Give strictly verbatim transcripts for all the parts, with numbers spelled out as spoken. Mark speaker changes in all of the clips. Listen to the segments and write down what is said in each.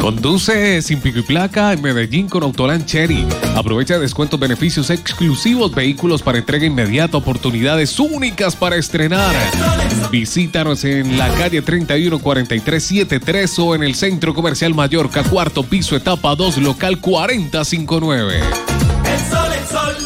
Speaker 1: Conduce sin pico y placa en Medellín con Autoland Cherry. Aprovecha descuentos, beneficios exclusivos, vehículos para entrega inmediata, oportunidades únicas para estrenar. Visítanos en la calle treinta y uno cuarenta y tres setenta y tres o en el Centro Comercial Mallorca, cuarto piso, etapa dos, local cuarenta cincuenta y nueve.
Speaker 2: El sol, el sol.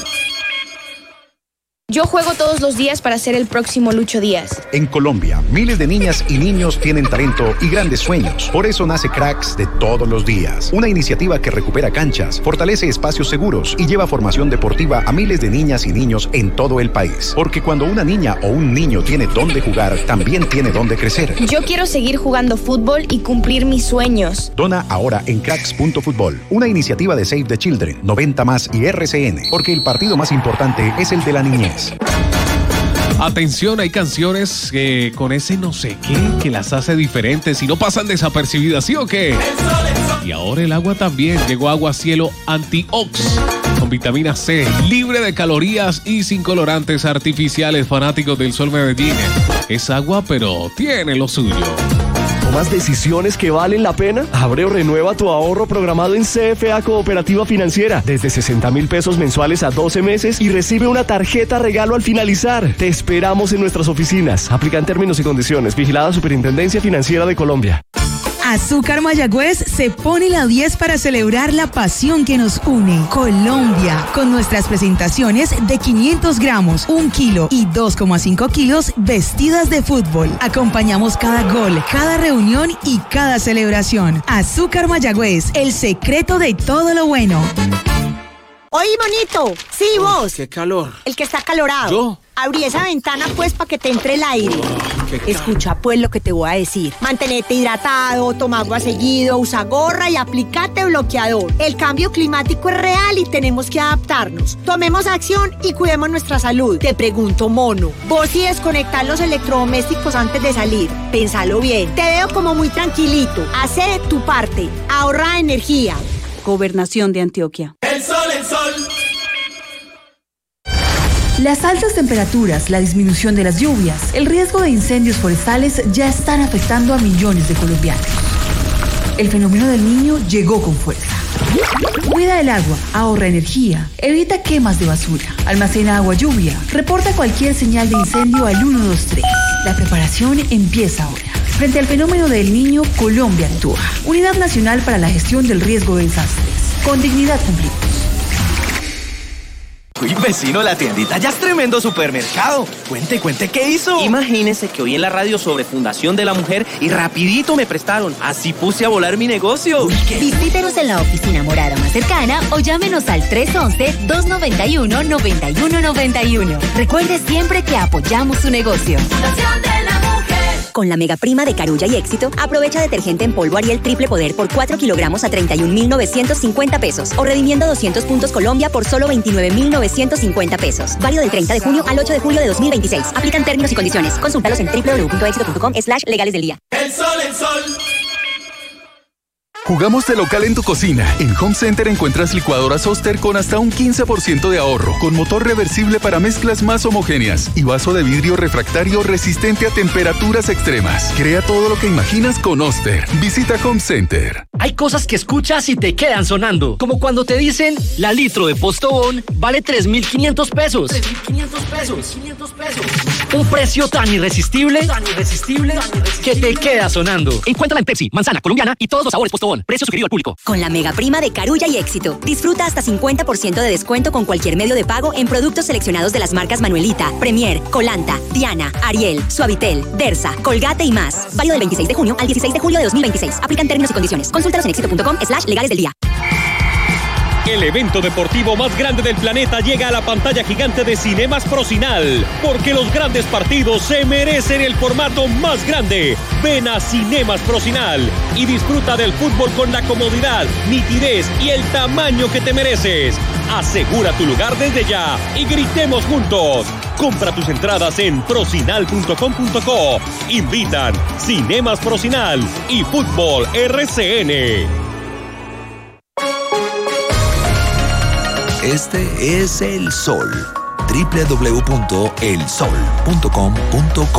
Speaker 3: Yo juego todos los días para ser el próximo Lucho Díaz.
Speaker 4: En Colombia, miles de niñas y niños tienen talento y grandes sueños. Por eso nace Cracks de todos los días. Una iniciativa que recupera canchas, fortalece espacios seguros y lleva formación deportiva a miles de niñas y niños en todo el país. Porque cuando una niña o un niño tiene dónde jugar, también tiene dónde crecer.
Speaker 3: Yo quiero seguir jugando fútbol y cumplir mis sueños.
Speaker 4: Dona ahora en cracks punto fútbol. Una iniciativa de Save the Children, noventa más y R C N. Porque el partido más importante es el de la niñez.
Speaker 1: Atención, hay canciones que con ese no sé qué que las hace diferentes y no pasan desapercibidas, ¿sí o qué? Y ahora el agua también. Llegó Agua Cielo Anti-Ox con vitamina C, libre de calorías y sin colorantes artificiales. Fanáticos del Sol Medellín, es agua pero tiene lo suyo.
Speaker 5: ¿Tomas decisiones que valen la pena? Abre o renueva tu ahorro programado en C F A Cooperativa Financiera desde sesenta mil pesos mensuales a doce meses y recibe una tarjeta regalo al finalizar. Te esperamos en nuestras oficinas. Aplican términos y condiciones. Vigilada Superintendencia Financiera de Colombia.
Speaker 6: Azúcar Mayagüez se pone la diez para celebrar la pasión que nos une. Colombia, con nuestras presentaciones de quinientos gramos, un kilo y dos coma cinco kilos vestidas de fútbol. Acompañamos cada gol, cada reunión y cada celebración. Azúcar Mayagüez, el secreto de todo lo bueno.
Speaker 7: Oye, monito, sí, vos.
Speaker 8: ¡Qué calor!
Speaker 7: El que está acalorado.
Speaker 8: ¿Yo?
Speaker 7: Abrí esa ventana, pues, para que te entre el aire. Escucha, pues, lo que te voy a decir. Mantenete hidratado, toma agua seguido, usa gorra y aplícate bloqueador. El cambio climático es real y tenemos que adaptarnos. Tomemos acción y cuidemos nuestra salud. Te pregunto, mono, vos sí desconectar los electrodomésticos antes de salir. Pénsalo bien. Te veo como muy tranquilito. Hacé tu parte. Ahorra energía. Gobernación de Antioquia.
Speaker 2: El sol, el sol.
Speaker 6: Las altas temperaturas, la disminución de las lluvias, el riesgo de incendios forestales ya están afectando a millones de colombianos. El fenómeno del Niño llegó con fuerza. Cuida el agua, ahorra energía, evita quemas de basura, almacena agua lluvia, reporta cualquier señal de incendio al uno dos tres. La preparación empieza ahora. Frente al fenómeno del Niño, Colombia actúa. Unidad Nacional para la Gestión del Riesgo de Desastres. Con dignidad cumplimos.
Speaker 9: Uy, vecino, la tiendita ya es tremendo supermercado. Cuente, cuente, ¿qué hizo?
Speaker 10: Imagínese que oí en la radio sobre Fundación de la Mujer y rapidito me prestaron. Así puse a volar mi negocio.
Speaker 9: Uy, ¿qué?
Speaker 11: Visítenos en la oficina morada más cercana o llámenos al tres once, dos noventa y uno, noventa y uno noventa y uno. Recuerde siempre que apoyamos su negocio.
Speaker 2: Fundación de la Mujer.
Speaker 11: Con la mega prima de Carulla y Éxito, aprovecha detergente en polvo Ariel Triple Poder por cuatro kilogramos a treinta y un mil novecientos cincuenta pesos o redimiendo doscientos puntos Colombia por solo veintinueve mil novecientos cincuenta pesos. Válido del treinta de junio al ocho de julio de dos mil veintiséis. Aplican términos y condiciones. Consúltalos en doble u doble u doble u punto éxito punto com slash legales del día.
Speaker 2: El sol, el sol.
Speaker 12: Jugamos de local en tu cocina. En Home Center encuentras licuadoras Oster con hasta un quince por ciento de ahorro, con motor reversible para mezclas más homogéneas y vaso de vidrio refractario resistente a temperaturas extremas. Crea todo lo que imaginas con Oster. Visita Home Center.
Speaker 13: Hay cosas que escuchas y te quedan sonando, como cuando te dicen la litro de Postobón vale tres mil quinientos pesos. tres mil quinientos pesos. quinientos pesos. Un precio tan irresistible, tan irresistible, tan irresistible que te queda sonando. Encuéntrala en Pepsi, manzana, colombiana y todos los sabores Postobón. Precio sugerido al público.
Speaker 11: Con la mega prima de Carulla y Éxito, disfruta hasta cincuenta por ciento de descuento con cualquier medio de pago en productos seleccionados de las marcas Manuelita, Premier, Colanta, Diana, Ariel, Suavitel, Versa, Colgate y más. Válido del veintiséis de junio al dieciséis de julio de dos mil veintiséis. Aplican términos y condiciones. Consúltalos en éxito punto com slash legales del día.
Speaker 14: El evento deportivo más grande del planeta llega a la pantalla gigante de Cinemas Procinal, porque los grandes partidos se merecen el formato más grande. Ven a Cinemas Procinal y disfruta del fútbol con la comodidad, nitidez y el tamaño que te mereces. Asegura tu lugar desde ya y gritemos juntos. Compra tus entradas en procinal punto com punto co. Invitan Cinemas Procinal y Fútbol R C N.
Speaker 15: Este es el sol. doble u doble u doble u punto el sol punto com punto co